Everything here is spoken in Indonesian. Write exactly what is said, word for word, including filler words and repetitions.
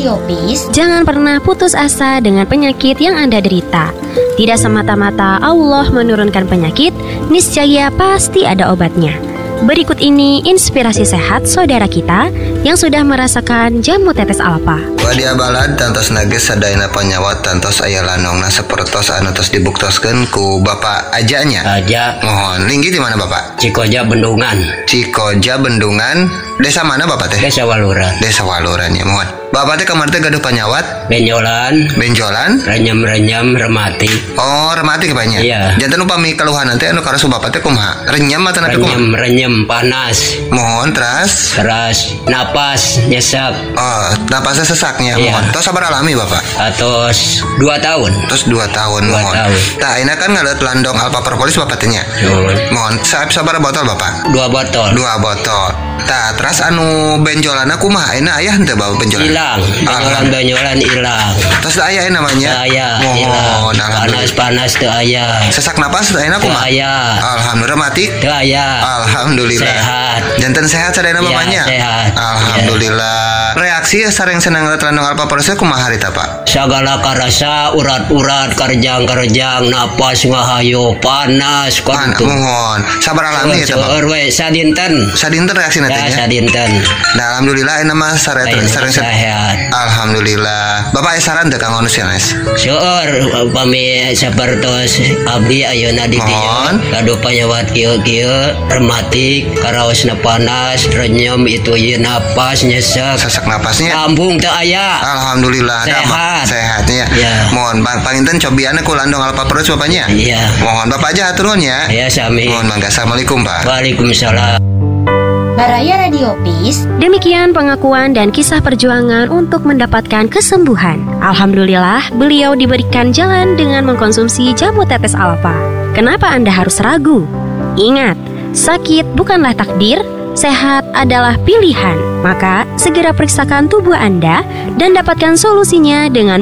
Radio Peace. Jangan pernah putus asa dengan penyakit yang Anda derita. Tidak semata-mata Allah menurunkan penyakit, niscaya pasti ada obatnya. Berikut ini inspirasi sehat saudara kita yang sudah merasakan jamu tetes alpa. Wadia balad tantos nages sadayana panyawat tantos aya lanongna sapertos anu tos dibuktoskeun ku Bapak ajanya. Aja. Mohon linggi di mana Bapak? Cikoja Bendungan. Cikoja Bendungan. Desa mana Bapak teh? Desa Waluran. Desa Waluran ya mohon. Bapak teh kamar teh gaduh panyawat? Benjolan. Benjolan? Renyam-renyam rematik. Oh, rematik banyak. Iya. Janten upami keluhan nanti anu karasu Bapak teh kumaha? Renyam atau napi kumaha? Renyam-renyam panas. Mohon teras. Teras napas nyesek. Oh, napasnya sesaknya Iya. mohon. Tos sabar alami Bapak? Atos dua tahun. Terus dua tahun Dua mohon. tahun. Tah ayeuna kan ngalet landong alpa propolis Bapak teh nya. Mohon. Mohon saeb sabar botol Bapak? Dua botol. Dua botol. Tah terus anu benjolana kumaha? Ayeuna aya henteu Bapak benjolan? Hilang. Benjolan-benjolan hilang. Terus aya namanya? Aya. Mohon alhamdulillah. Panas-panas teu aya. Sesak napas ayeuna Teu kumaha? aya. Alhamdulillah mati. Teu aya. Alhamdulillah. Sehat. Janten sehat sadayana Ya, mamanya? sehat. Alhamdulillah. Reaksi sareng senang ngeliat landong alpa proses kumaha harita Pak? Sagala karasa urat-urat karjang-karjang napas ngahayu panas Pan, kudu. mohon. Sabar alami ya Pak. Seueur we sadinten. Sadinten reaksi Ya nantinya? sadinten. Nah, alhamdulillah ini mah sare Ayeuna sareng sehat. Alhamdulillah. Bapak aya saran teu Kang Onus ya, Nes? Seueur upami sapertos abdi ayeuna di dieu Mohon. gaduh panyawat kieu-kieu rematik karaosna panas renyem itu ieu napas nyesek Sesak napasnya? lambung teu aya. Alhamdulillah. Ada mah Sehat. sehatnya. Ya. Mohon Bang panginten cobianna ku landong alpa perus Bapaknya. Iya. Mohon Bapak aja hatur nuhun ya. Ya sami. Mohon mangga. Assalamualaikum Pak. Waalaikumsalam. Baraya Radio Peace. Demikian pengakuan dan kisah perjuangan untuk mendapatkan kesembuhan. Alhamdulillah, beliau diberikan jalan dengan mengkonsumsi jamu tetes alpa. Kenapa Anda harus ragu? Ingat, sakit bukanlah takdir, sehat adalah pilihan. Maka, segera periksakan tubuh Anda dan dapatkan solusinya dengan